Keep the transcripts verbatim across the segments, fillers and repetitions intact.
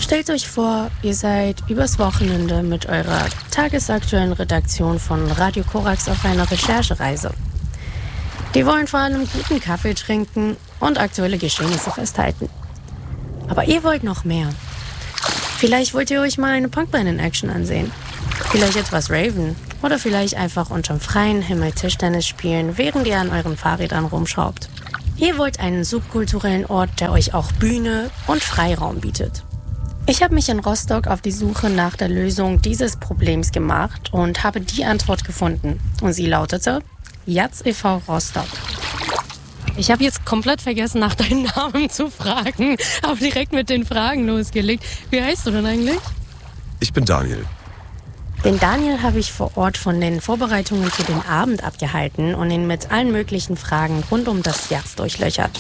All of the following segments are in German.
Stellt euch vor, ihr seid übers Wochenende mit eurer tagesaktuellen Redaktion von Radio Korax auf einer Recherchereise. Die wollen vor allem guten Kaffee trinken und aktuelle Geschehnisse festhalten. Aber ihr wollt noch mehr. Vielleicht wollt ihr euch mal eine Punkband in Action ansehen. Vielleicht etwas raven. Oder vielleicht einfach unterm freien Himmel Tischtennis spielen, während ihr an euren Fahrrädern rumschraubt. Ihr wollt einen subkulturellen Ort, der euch auch Bühne und Freiraum bietet. Ich habe mich in Rostock auf die Suche nach der Lösung dieses Problems gemacht und habe die Antwort gefunden. Und sie lautete Jatz e V Rostock. Ich habe jetzt komplett vergessen, nach deinem Namen zu fragen, aber direkt mit den Fragen losgelegt. Wie heißt du denn eigentlich? Ich bin Daniel. Den Daniel habe ich vor Ort von den Vorbereitungen für den Abend abgehalten und ihn mit allen möglichen Fragen rund um das Jatz durchlöchert.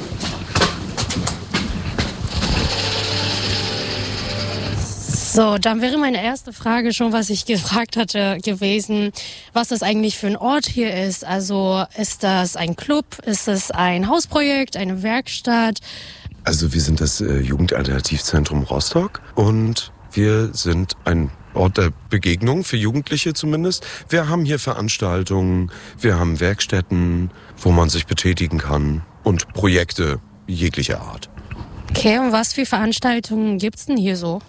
So, dann wäre meine erste Frage schon, was ich gefragt hatte, gewesen, was das eigentlich für ein Ort hier ist. Also ist das ein Club, ist es ein Hausprojekt, eine Werkstatt? Also wir sind das äh, Jugendalternativzentrum Rostock und wir sind ein Ort der Begegnung für Jugendliche zumindest. Wir haben hier Veranstaltungen, wir haben Werkstätten, wo man sich betätigen kann und Projekte jeglicher Art. Okay, und was für Veranstaltungen gibt's denn hier so?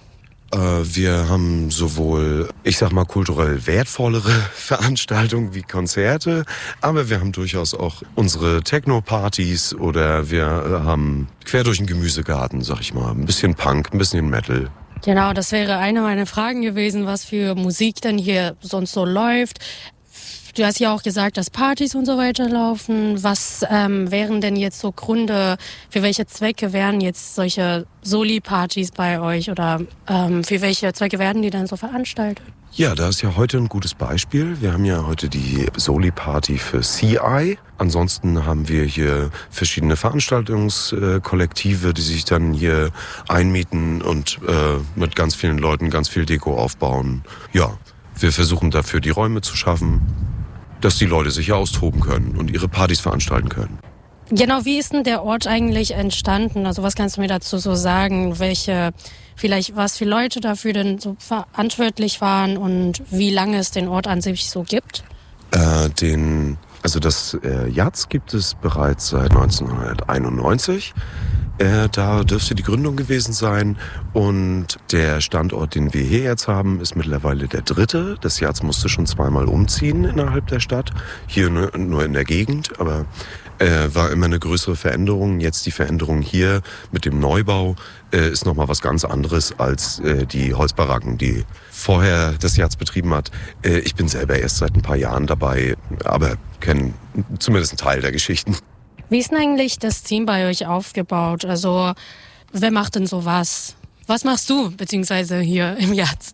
Wir haben sowohl, ich sag mal, kulturell wertvollere Veranstaltungen wie Konzerte, aber wir haben durchaus auch unsere Techno-Partys oder wir haben quer durch den Gemüsegarten, sag ich mal, ein bisschen Punk, ein bisschen Metal. Genau, das wäre eine meiner Fragen gewesen, was für Musik denn hier sonst so läuft. Du hast ja auch gesagt, dass Partys und so weiter laufen. Was ähm, wären denn jetzt so Gründe, für welche Zwecke wären jetzt solche Soli-Partys bei euch oder ähm, für welche Zwecke werden die dann so veranstaltet? Ja, da ist ja heute ein gutes Beispiel. Wir haben ja heute die Soli-Party für C I. Ansonsten haben wir hier verschiedene Veranstaltungskollektive, die sich dann hier einmieten und äh, mit ganz vielen Leuten ganz viel Deko aufbauen. Ja, wir versuchen dafür die Räume zu schaffen, dass die Leute sich hier austoben können und ihre Partys veranstalten können. Genau, wie ist denn der Ort eigentlich entstanden? Also was kannst du mir dazu so sagen? Welche, vielleicht was für Leute dafür denn so verantwortlich waren und wie lange es den Ort an sich so gibt? Äh, den, also das äh, Jatz gibt es bereits seit neunzehnhunderteinundneunzig. Äh, da dürfte die Gründung gewesen sein und der Standort, den wir hier jetzt haben, ist mittlerweile der dritte. Das Jatz musste schon zweimal umziehen innerhalb der Stadt, hier nur, nur in der Gegend, aber äh, war immer eine größere Veränderung. Jetzt die Veränderung hier mit dem Neubau äh, ist nochmal was ganz anderes als äh, die Holzbaracken, die vorher das Jatz betrieben hat. Äh, ich bin selber erst seit ein paar Jahren dabei, aber kenne zumindest einen Teil der Geschichten. Wie ist denn eigentlich das Team bei euch aufgebaut? Also, wer macht denn sowas? Was machst du, beziehungsweise hier im Jatz?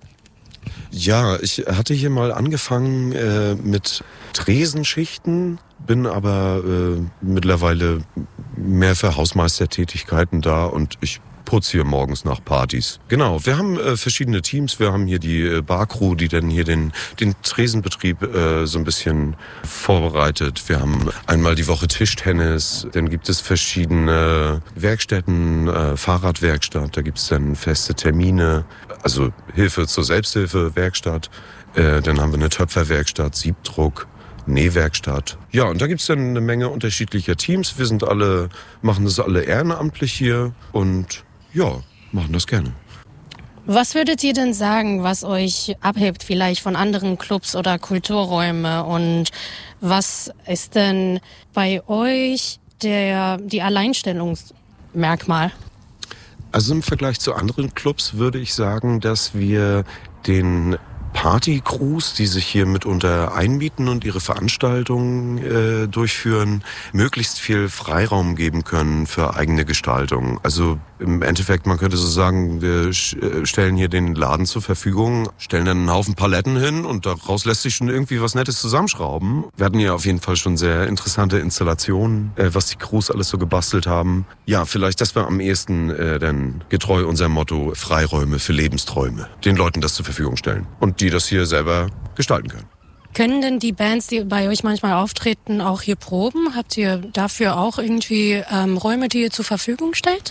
Ja, ich hatte hier mal angefangen äh, mit Tresenschichten, bin aber äh, mittlerweile mehr für Hausmeistertätigkeiten da und ich putze hier morgens nach Partys. Genau, wir haben äh, verschiedene Teams. Wir haben hier die äh, Barcrew, die dann hier den, den Tresenbetrieb äh, so ein bisschen vorbereitet. Wir haben einmal die Woche Tischtennis. Dann gibt es verschiedene Werkstätten, äh, Fahrradwerkstatt. Da gibt es dann feste Termine. Also Hilfe zur Selbsthilfe, Werkstatt. Äh, dann haben wir eine Töpferwerkstatt, Siebdruck. Nähwerkstatt. Ja, und da gibt's dann eine Menge unterschiedlicher Teams. Wir sind alle, machen das alle ehrenamtlich hier und ja, machen das gerne. Was würdet ihr denn sagen, was euch abhebt vielleicht von anderen Clubs oder Kulturräume und was ist denn bei euch der, die Alleinstellungsmerkmal? Also im Vergleich zu anderen Clubs würde ich sagen, dass wir den Party-Crews, die sich hier mitunter einmieten und ihre Veranstaltungen äh, durchführen, möglichst viel Freiraum geben können für eigene Gestaltung. Also im Endeffekt, man könnte so sagen, wir stellen hier den Laden zur Verfügung, stellen dann einen Haufen Paletten hin und daraus lässt sich schon irgendwie was Nettes zusammenschrauben. Wir hatten hier auf jeden Fall schon sehr interessante Installationen, äh, was die Crews alles so gebastelt haben. Ja, vielleicht das war am ehesten äh, dann getreu unserem Motto Freiräume für Lebensträume, den Leuten das zur Verfügung stellen und die das hier selber gestalten können. Können denn die Bands, die bei euch manchmal auftreten, auch hier proben? Habt ihr dafür auch irgendwie ähm, Räume, die ihr zur Verfügung stellt?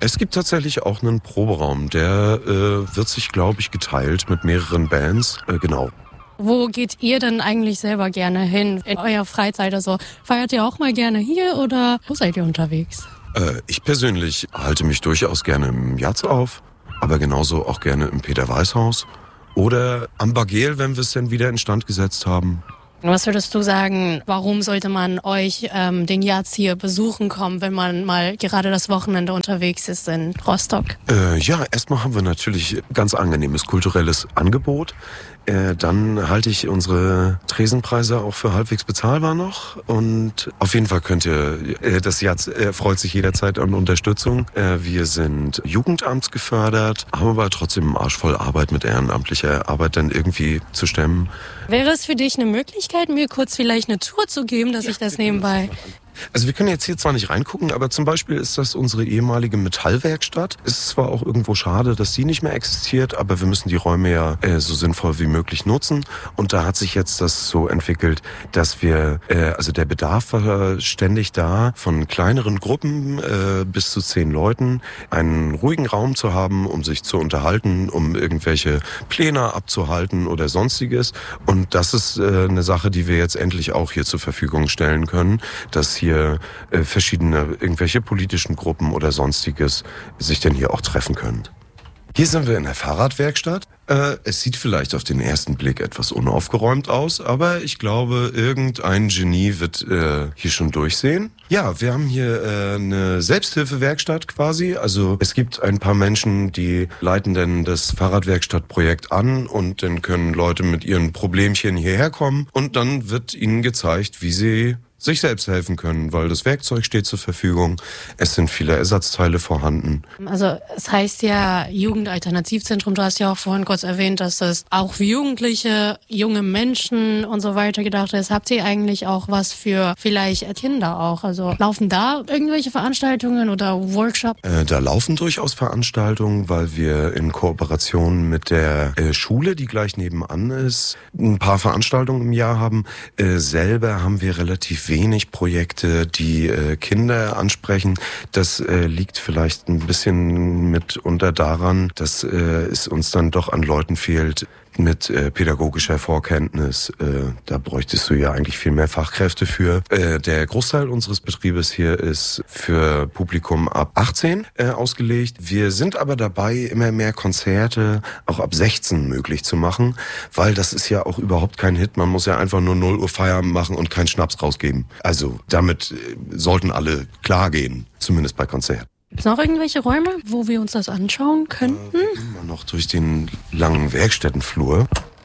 Es gibt tatsächlich auch einen Proberaum, der äh, wird sich, glaube ich, geteilt mit mehreren Bands. Äh, genau. Wo geht ihr denn eigentlich selber gerne hin in eurer Freizeit? Also feiert ihr auch mal gerne hier oder wo seid ihr unterwegs? Äh, ich persönlich halte mich durchaus gerne im Jatz auf, aber genauso auch gerne im Peter-Weiß-Haus oder am Bagel, wenn wir es dann wieder instand gesetzt haben. Was würdest du sagen, warum sollte man euch ähm, den Jatz hier besuchen kommen, wenn man mal gerade das Wochenende unterwegs ist in Rostock? Äh, ja, erstmal haben wir natürlich ganz angenehmes kulturelles Angebot. Äh, dann halte ich unsere Tresenpreise auch für halbwegs bezahlbar noch. Und auf jeden Fall könnt ihr, äh, das Jatz äh, freut sich jederzeit an Unterstützung. Äh, wir sind jugendamtsgefördert, haben aber trotzdem einen Arsch voll Arbeit mit ehrenamtlicher Arbeit dann irgendwie zu stemmen. Wäre es für dich eine Möglichkeit, mir kurz vielleicht eine Tour zu geben, dass ja, ich das nebenbei... Also wir können jetzt hier zwar nicht reingucken, aber zum Beispiel ist das unsere ehemalige Metallwerkstatt. Es ist zwar auch irgendwo schade, dass die nicht mehr existiert, aber wir müssen die Räume ja äh, so sinnvoll wie möglich nutzen. Und da hat sich jetzt das so entwickelt, dass wir, äh, also der Bedarf war ständig da, von kleineren Gruppen äh, bis zu zehn Leuten einen ruhigen Raum zu haben, um sich zu unterhalten, um irgendwelche Pläne abzuhalten oder sonstiges. Und das ist äh, eine Sache, die wir jetzt endlich auch hier zur Verfügung stellen können, dass hier äh, verschiedene irgendwelche politischen Gruppen oder sonstiges sich denn hier auch treffen können. Hier sind wir in der Fahrradwerkstatt. Äh, es sieht vielleicht auf den ersten Blick etwas unaufgeräumt aus, aber ich glaube, irgendein Genie wird äh, hier schon durchsehen. Ja, wir haben hier äh, eine Selbsthilfewerkstatt quasi. Also es gibt ein paar Menschen, die leiten dann das Fahrradwerkstattprojekt an und dann können Leute mit ihren Problemchen hierher kommen und dann wird ihnen gezeigt, wie sie sich selbst helfen können, weil das Werkzeug steht zur Verfügung. Es sind viele Ersatzteile vorhanden. Also es heißt ja Jugendalternativzentrum. Du hast ja auch vorhin kurz erwähnt, dass es auch für Jugendliche, junge Menschen und so weiter gedacht ist. Habt ihr eigentlich auch was für vielleicht Kinder auch? Also laufen da irgendwelche Veranstaltungen oder Workshops? Äh, da laufen durchaus Veranstaltungen, weil wir in Kooperation mit der äh, Schule, die gleich nebenan ist, ein paar Veranstaltungen im Jahr haben. Äh, selber haben wir relativ wenig Projekte, die äh, Kinder ansprechen. Das äh, liegt vielleicht ein bisschen mitunter daran, dass äh, es uns dann doch an Leuten fehlt mit äh, pädagogischer Vorkenntnis. Äh, da bräuchtest du ja eigentlich viel mehr Fachkräfte für. Äh, der Großteil unseres Betriebes hier ist für Publikum ab achtzehn äh, ausgelegt. Wir sind aber dabei, immer mehr Konzerte auch ab sechzehn möglich zu machen, weil das ist ja auch überhaupt kein Hit. Man muss ja einfach nur null Uhr Feierabend machen und keinen Schnaps rausgeben. Also damit äh, sollten alle klar gehen, zumindest bei Konzerten. Gibt es noch irgendwelche Räume, wo wir uns das anschauen könnten? Äh, wir gehen mal noch durch den langen Werkstättenflur.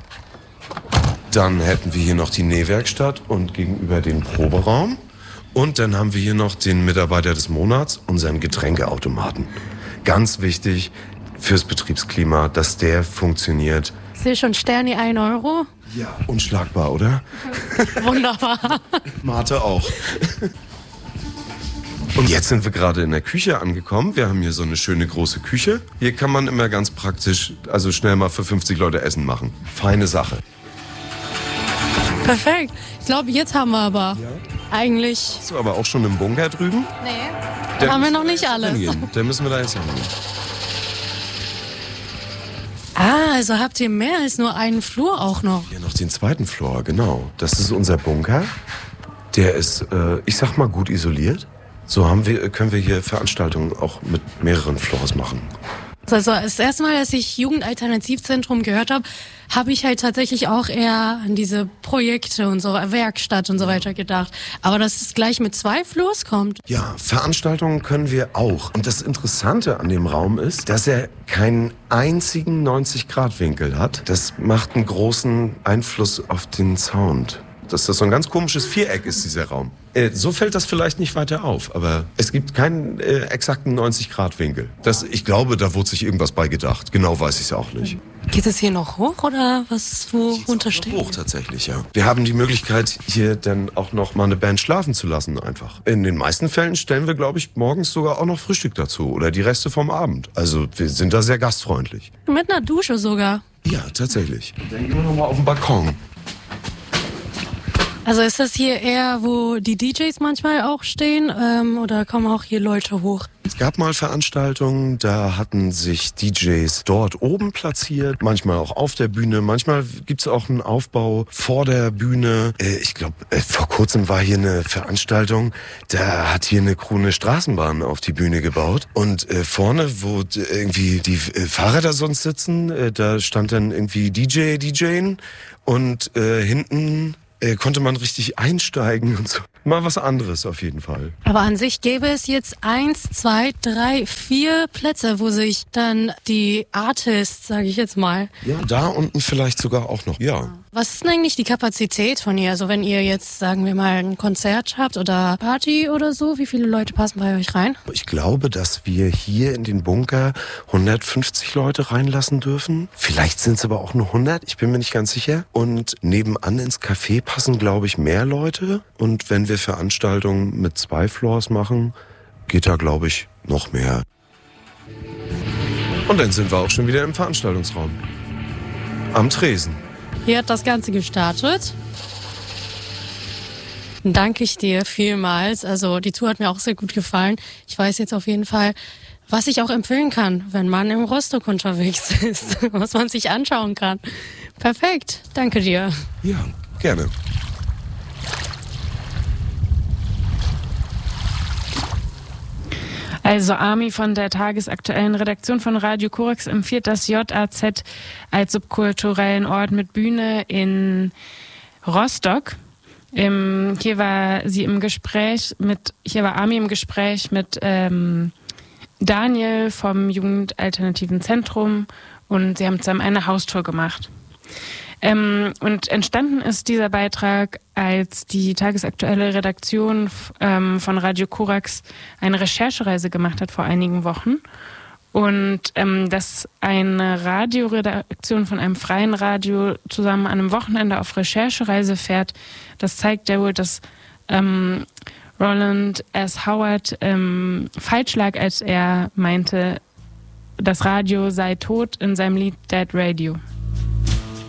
Dann hätten wir hier noch die Nähwerkstatt und gegenüber den Proberaum. Und dann haben wir hier noch den Mitarbeiter des Monats, unseren Getränkeautomaten. Ganz wichtig fürs Betriebsklima, dass der funktioniert. Ich sehe schon Sterni ein Euro. Ja, unschlagbar, oder? Wunderbar. Mate auch. Und jetzt sind wir gerade in der Küche angekommen. Wir haben hier so eine schöne große Küche. Hier kann man immer ganz praktisch, also schnell mal für fünfzig Leute Essen machen. Feine Sache. Perfekt. Ich glaube, jetzt haben wir aber ja. eigentlich... Bist du aber auch schon im Bunker drüben? Nee, da haben wir noch nicht alles. Da müssen wir da jetzt hingehen. Ah, also habt ihr mehr als nur einen Flur auch noch? Hier noch den zweiten Flur, genau. Das ist unser Bunker. Der ist, äh, ich sag mal, gut isoliert. So haben wir, können wir hier Veranstaltungen auch mit mehreren Floors machen. Also das erste Mal, dass ich Jugendalternativzentrum gehört habe, habe ich halt tatsächlich auch eher an diese Projekte und so, Werkstatt und so weiter gedacht. Aber dass es gleich mit zwei Floors kommt. Ja, Veranstaltungen können wir auch. Und das Interessante an dem Raum ist, dass er keinen einzigen neunzig Grad Winkel hat. Das macht einen großen Einfluss auf den Sound. Dass das so ein ganz komisches Viereck ist, dieser Raum. Äh, so fällt das vielleicht nicht weiter auf, aber es gibt keinen äh, exakten neunzig Grad Winkel. Das, ich glaube, da wurde sich irgendwas bei gedacht. Genau weiß ich es auch nicht. Geht es hier noch hoch oder was wo runtersteht? Hoch tatsächlich, ja. Wir haben die Möglichkeit, hier dann auch noch mal eine Band schlafen zu lassen einfach. In den meisten Fällen stellen wir, glaube ich, morgens sogar auch noch Frühstück dazu oder die Reste vom Abend. Also wir sind da sehr gastfreundlich. Mit einer Dusche sogar? Ja, tatsächlich. Dann gehen wir noch mal auf den Balkon. Also ist das hier eher, wo die D Js manchmal auch stehen ähm, oder kommen auch hier Leute hoch? Es gab mal Veranstaltungen, da hatten sich D Js dort oben platziert, manchmal auch auf der Bühne, manchmal gibt's auch einen Aufbau vor der Bühne. Äh, ich glaube, äh, vor kurzem war hier eine Veranstaltung, da hat hier eine Crew eine Straßenbahn auf die Bühne gebaut und äh, vorne, wo d- irgendwie die äh, Fahrräder sonst sitzen, äh, da stand dann irgendwie D J, DJen und äh, hinten äh, konnte man richtig einsteigen und so. Mal was anderes auf jeden Fall. Aber an sich gäbe es jetzt eins, zwei, drei, vier Plätze, wo sich dann die Artists, sage ich jetzt mal. Ja, da unten vielleicht sogar auch noch, ja. Was ist denn eigentlich die Kapazität von hier? Also wenn ihr jetzt, sagen wir mal, ein Konzert habt oder Party oder so, wie viele Leute passen bei euch rein? Ich glaube, dass wir hier in den Bunker hundertfünfzig Leute reinlassen dürfen. Vielleicht sind es aber auch nur hundert, ich bin mir nicht ganz sicher. Und nebenan ins Café passen, glaube ich, mehr Leute. Und wenn wir Veranstaltungen mit zwei Floors machen, geht da, glaube ich, noch mehr. Und dann sind wir auch schon wieder im Veranstaltungsraum. Am Tresen. Hier hat das Ganze gestartet. Dann danke ich dir vielmals. Also die Tour hat mir auch sehr gut gefallen. Ich weiß jetzt auf jeden Fall, was ich auch empfehlen kann, wenn man im Rostock unterwegs ist, was man sich anschauen kann. Perfekt, danke dir. Ja, gerne. Also Ami von der tagesaktuellen Redaktion von Radio Korax empfiehlt das J A Z als subkulturellen Ort mit Bühne in Rostock. Ähm, hier war sie im Gespräch mit, hier war Ami im Gespräch mit ähm, Daniel vom Jugendalternativen Zentrum und sie haben zusammen eine Haustour gemacht. Ähm, und entstanden ist dieser Beitrag, als die tagesaktuelle Redaktion ähm, von Radio Korax eine Recherchereise gemacht hat vor einigen Wochen. Und ähm, dass eine Radioredaktion von einem freien Radio zusammen an einem Wochenende auf Recherchereise fährt, das zeigt ja wohl, dass ähm, Roland S. Howard ähm, falsch lag, als er meinte, das Radio sei tot in seinem Lied Dead Radio.